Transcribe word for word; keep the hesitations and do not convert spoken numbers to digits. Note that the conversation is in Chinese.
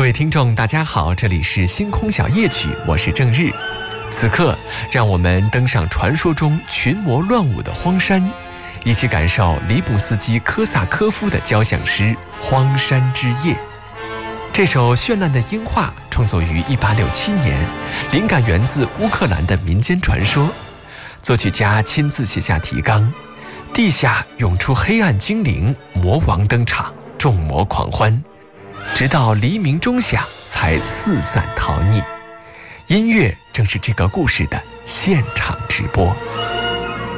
位听众大家好，这里是星空小夜曲，我是郑日。此刻让我们登上传说中群魔乱舞的荒山，一起感受里卜斯基科萨科夫的交响诗《荒山之夜》。这首绚烂的音画创作于一八六七年，灵感源自乌克兰的民间传说。作曲家亲自写下提纲，地下涌出黑暗精灵，魔王登场，众魔狂欢，直到黎明钟响才四散逃匿。音乐正是这个故事的现场直播。